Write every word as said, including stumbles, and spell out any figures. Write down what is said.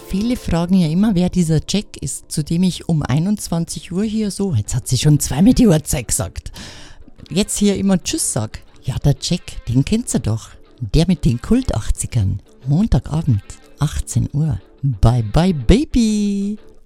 Viele fragen ja immer, wer dieser Jack ist, zu dem ich um einundzwanzig Uhr hier so, jetzt hat sie schon zweimal die Uhrzeit gesagt, jetzt hier immer Tschüss sag. Ja, der Jack, den kennt ihr doch. Der mit den Kult-achtzigern. Montagabend, achtzehn Uhr. Bye bye, Baby.